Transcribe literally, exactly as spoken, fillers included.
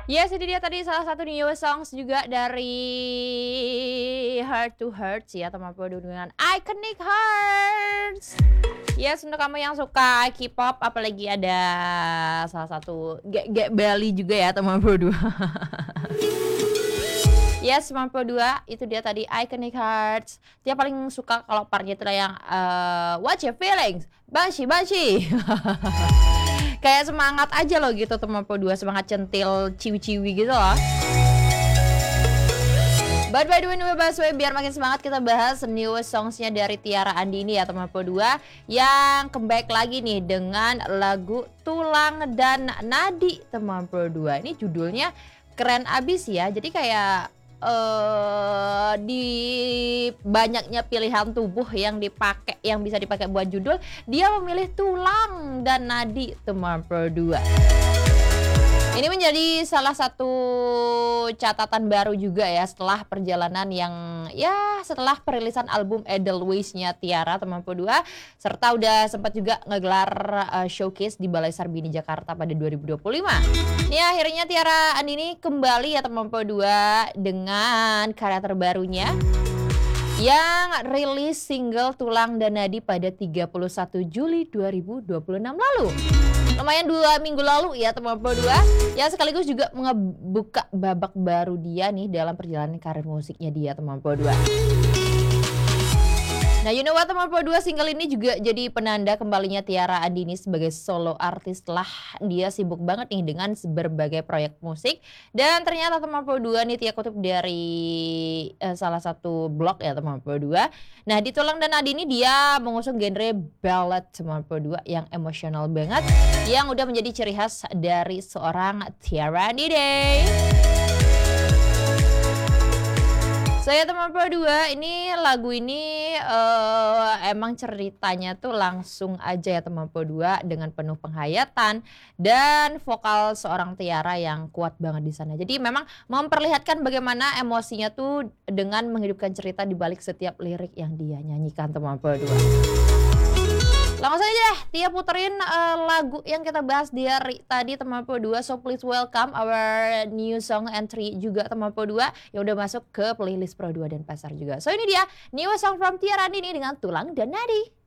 Yes, ini dia tadi salah satu new songs juga dari Heart to Heart ya, teman produk dengan Iconic Hearts. Yes, untuk kamu yang suka K-pop, apalagi ada salah satu Ge Ge Belly juga ya, teman Pro dua. Yes, teman Pro dua, itu dia tadi Iconic Hearts. Dia paling suka kalau partnya itu yang uh, What's Your Feelings? Banshee, Banshee. Kayak semangat aja loh gitu teman Pro dua, semangat centil ciwi-ciwi gitu loh. But by the way, new Busway, biar makin semangat kita bahas new songsnya dari Tiara Andini ya teman Pro dua, yang comeback lagi nih dengan lagu Tulang dan Nadi teman Pro dua. Ini judulnya keren abis ya, jadi kayak Uh, di banyaknya pilihan tubuh yang dipakai, yang bisa dipakai buat judul, dia memilih tulang dan nadi teman Pro dua. Ini menjadi salah satu catatan baru juga ya setelah perjalanan yang ya setelah perilisan album Edelweiss-nya Tiara teman Pro dua, serta udah sempat juga ngegelar uh, showcase di Balai Sarbini Jakarta pada dua ribu dua puluh lima. Nih akhirnya Tiara Andini kembali ya teman Pro dua dengan karya terbarunya yang rilis single Tulang dan Nadi pada tiga puluh satu Juli dua ribu dua puluh enam lalu. Lumayan dua minggu lalu ya teman Pro dua, ya sekaligus juga membuka babak baru dia nih dalam perjalanan karir musiknya dia teman Pro dua. Nah, you know what teman Pro dua, single ini juga jadi penanda kembalinya Tiara Andini sebagai solo artis setelah dia sibuk banget nih dengan berbagai proyek musik. Dan ternyata teman Pro dua nih, Tia kutip dari uh, salah satu blog ya teman Pro dua. Nah, di Tulang dan Nadi ini dia mengusung genre ballad teman Pro dua yang emosional banget, yang udah menjadi ciri khas dari seorang Tiara Andini. Saya teman Pro dua, ini lagu ini uh, emang ceritanya tuh langsung aja ya teman Pro dua, dengan penuh penghayatan dan vokal seorang Tiara yang kuat banget di sana. Jadi memang memperlihatkan bagaimana emosinya tuh dengan menghidupkan cerita di balik setiap lirik yang dia nyanyikan teman Pro dua. Langsung aja deh, Tia puterin uh, lagu yang kita bahas di hari tadi teman Pro dua. So please welcome our new song entry juga teman Pro dua yang udah masuk ke playlist Pro dua dan Pasar juga. So ini dia new song from Tiara Andini dengan Tulang dan Nadi.